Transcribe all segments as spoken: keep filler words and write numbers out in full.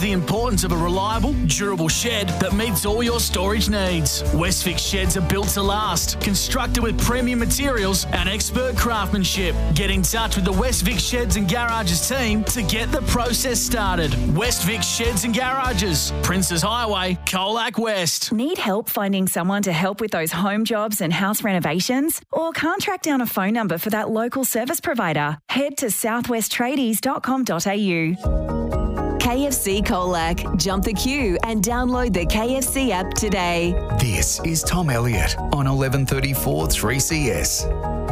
the importance of a reliable, durable shed that meets all your storage needs. Westvic sheds are built to last, constructed with premium materials and expert craftsmanship. Get in touch with the Westvic Sheds and Garages team to get the process started. Westvic Sheds and Garages, Princes Highway, Colac West. Need help finding someone to help with those home jobs and house renovations? Or can't track down a phone number for that local service provider? Head to southwest tradies dot com dot a u. K F C Colac. Jump the queue and download the K F C app today. This is Tom Elliott on eleven thirty-four three C S.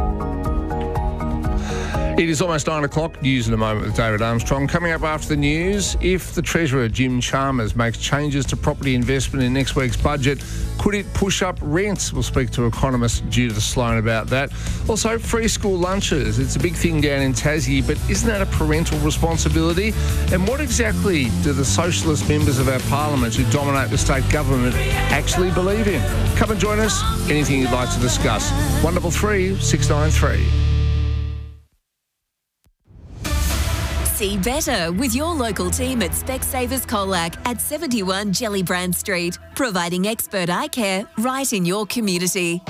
It is almost nine o'clock. News in a moment with David Armstrong. Coming up after the news, if the Treasurer, Jim Chalmers, makes changes to property investment in next week's budget, could it push up rents? We'll speak to economist Judith Sloan about that. Also, free school lunches. It's a big thing down in Tassie, but isn't that a parental responsibility? And what exactly do the socialist members of our parliament who dominate the state government actually believe in? Come and join us. Anything you'd like to discuss. one double three six nine three. See better with your local team at Specsavers Colac at seventy-one Gellibrand Street, providing expert eye care right in your community.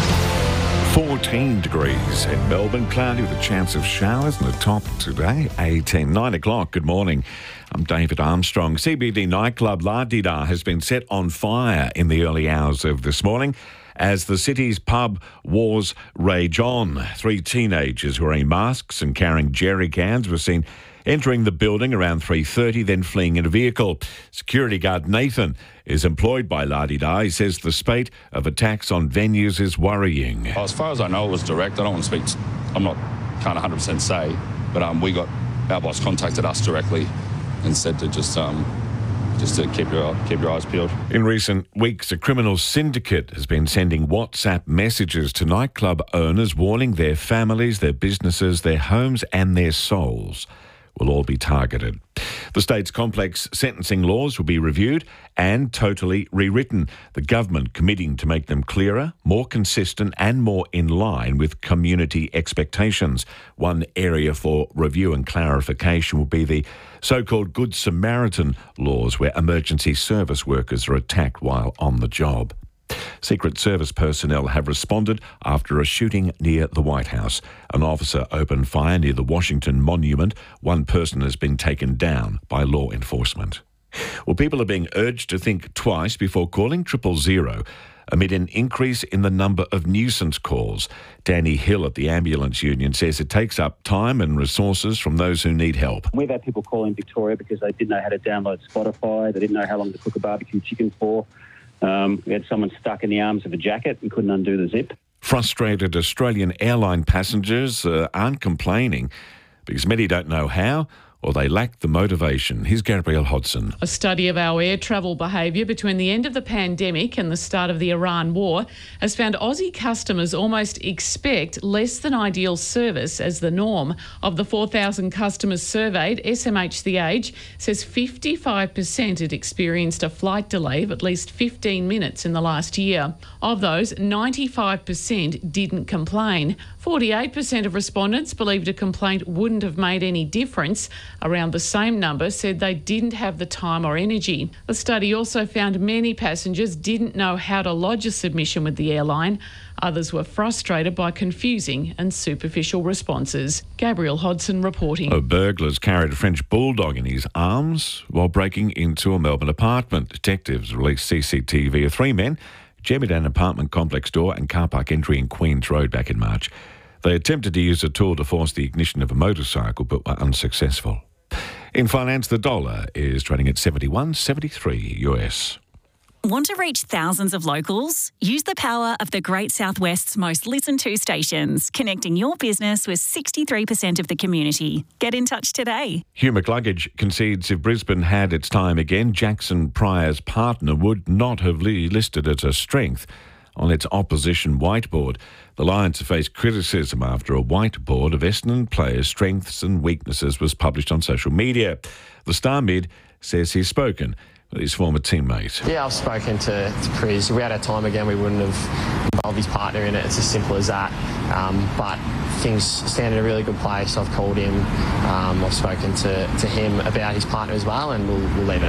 fourteen degrees in Melbourne, cloudy with a chance of showers and the top today, eighteen. nine o'clock, good morning. I'm David Armstrong. C B D nightclub La Di Da has been set on fire in the early hours of this morning as the city's pub wars rage on. Three teenagers wearing masks and carrying jerry cans were seen entering the building around three thirty, then fleeing in a vehicle. Security guard Nathan is employed by La Di Da. He says the spate of attacks on venues is worrying. As far as I know, it was direct. I don't want to speak, to, I'm not, can't one hundred percent say, but um, we got, our boss contacted us directly and said to just, um, just to keep your, keep your eyes peeled. In recent weeks, a criminal syndicate has been sending WhatsApp messages to nightclub owners warning their families, their businesses, their homes and their souls will all be targeted. The state's complex sentencing laws will be reviewed and totally rewritten, the government committing to make them clearer, more consistent and more in line with community expectations. One area for review and clarification will be the so-called Good Samaritan laws, where emergency service workers are attacked while on the job. Secret Service personnel have responded after a shooting near the White House. An officer opened fire near the Washington Monument. One person has been taken down by law enforcement. Well, people are being urged to think twice before calling triple zero amid an increase in the number of nuisance calls. Danny Hill at the Ambulance Union says it takes up time and resources from those who need help. We've had people call in Victoria because they didn't know how to download Spotify, they didn't know how long to cook a barbecue chicken for. Um, we had someone stuck in the arms of a jacket and couldn't undo the zip. Frustrated Australian airline passengers uh, aren't complaining because many don't know how or they lack the motivation. Here's Gabrielle Hodson. A study of our air travel behaviour between the end of the pandemic and the start of the Iran war has found Aussie customers almost expect less than ideal service as the norm. Of the four thousand customers surveyed, S M H The Age says fifty-five percent had experienced a flight delay of at least fifteen minutes in the last year. Of those, ninety-five percent didn't complain. forty-eight percent of respondents believed a complaint wouldn't have made any difference. Around the same number said they didn't have the time or energy. The study also found many passengers didn't know how to lodge a submission with the airline. Others were frustrated by confusing and superficial responses. Gabrielle Hodson reporting. A burglar's carried a French bulldog in his arms while breaking into a Melbourne apartment. Detectives released C C T V of three men jammed an apartment complex door and car park entry in Queens Road back in March. They attempted to use a tool to force the ignition of a motorcycle but were unsuccessful. In finance, the dollar is trading at seventy-one seventy-three U S. Want to reach thousands of locals? Use the power of the Great Southwest's most listened to stations, connecting your business with sixty-three percent of the community. Get in touch today. Hugh McCluggage concedes if Brisbane had its time again, Jackson Pryor's partner would not have listed as a strength on its opposition whiteboard. The Lions have faced criticism after a whiteboard of Essendon players' strengths and weaknesses was published on social media. The Star Mid says he's spoken with his former teammate. Yeah, I've spoken to, to Priz. If we had our time again, we wouldn't have involved his partner in it. It's as simple as that. Um, but things stand in a really good place. I've called him. Um, I've spoken to, to him about his partner as well, and we'll, we'll leave it